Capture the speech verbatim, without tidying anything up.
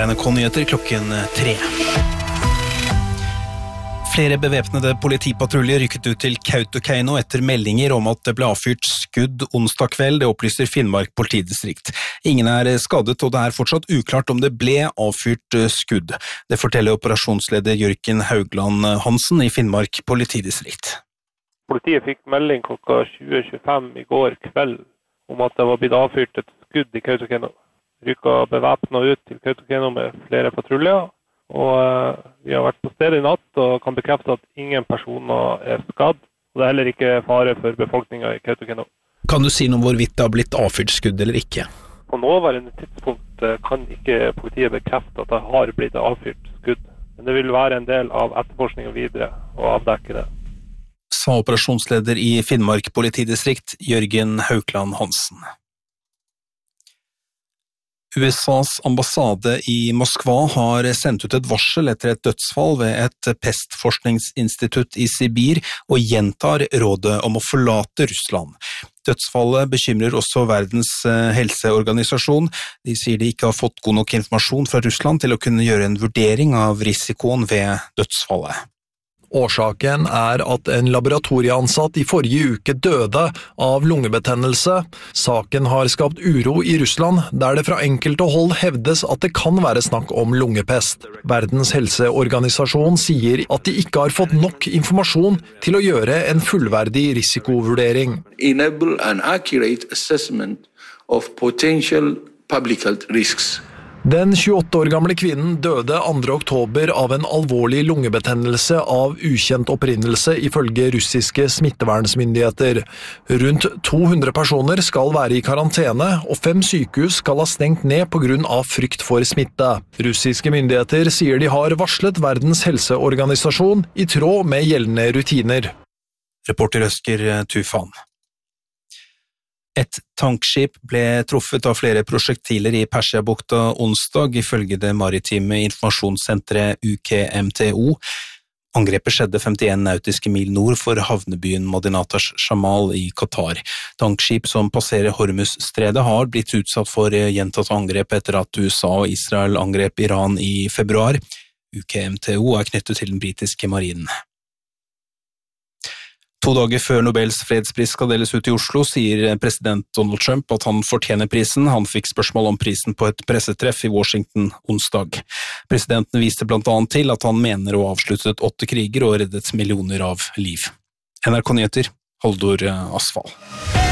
N R K-nyheter klokken tre. Flere bevæpnede politipatruljer rykket ut til Kautokeino etter meldinger om at det ble avfyrt skudd onsdag kveld, det opplyser Finnmark politidistrikt. Ingen er skadet, og det er fortsatt uklart om det ble avfyrt skudd. Det forteller operasjonsleder Jørgen Haugland Hansen i Finnmark politidistrikt. Politiet fikk melding klokka tjue tjuefem i går kveld om at det var blitt avfyrt et skudd i Kautokeino. Rykket bevæpnet ut til Kautokeino med flere patruljer. Og vi har vært på stedet i natt og kan bekrefte at ingen personer er skadd, og det er heller ikke fare for befolkningen i Kautokeino. Kan du si noe om hvorvidt det har blitt avfyrt skudd eller ikke? På nåværende tidspunkt kan ikke politiet bekrefte at det har blitt avfyrt skudd, men det vil være en del av etterforskningen videre å avdekke det. Sa operasjonsleder i Finnmark politidistrikt Jørgen Haugland Hansen. U S A's ambassade i Moskva har sendt ut et varsel etter et dødsfall ved et pestforskningsinstitutt i Sibir og gjentar rådet om å forlate Russland. Dødsfallet bekymrer også Verdens helseorganisasjon. De sier de ikke har fått god nok informasjon fra Russland til å kunne gjøre en vurdering av risikoen ved dødsfallet. Årsaken er at en laboratorieansatt i forrige uke døde av lungebetennelse. Saken har skapt uro i Russland, der det fra enkelte hold hevdes at det kan være snakk om lungepest. Verdens helseorganisasjon sier at de ikke har fått nok informasjon til å gjøre en fullverdig risikovurdering. Enable an accurate assessment of potential public health risks. Den tjueåtte år gamle kvinnen døde andre oktober av en alvorlig lungebetennelse av ukjent opprinnelse ifølge russiske smittevernsmyndigheter. Rundt to hundre personer skal være i karantene, og fem sykehus skal ha stengt ned på grunn av frykt for smitte. Russiske myndigheter sier de har varslet Verdens helseorganisasjon i tråd med gjeldende rutiner. Reporter Øsker Tufan. Et tankskip ble truffet av flere prosjektiler i Persiabukta onsdag, ifølge det maritime informasjonssenteret U K M T O. Angrepet skjedde femtien nautiske mil nord for havnebyen Madinatas Shamal i Qatar. Tankskip som passerer Hormuz-stredet har blitt utsatt for gjentatte angrep etter at U S A og Israel angrep Iran i februar. U K M T O er knyttet til den britiske marinen. To dager før Nobels fredspris skal deles ut i Oslo, sier president Donald Trump at han fortjener prisen. Han fikk spørsmål om prisen på et pressetreff i Washington onsdag. Presidenten viste blant annet til at han mener å ha avsluttet åtte kriger og reddet millioner av liv. N R K-nyheter, Haldor Asfall.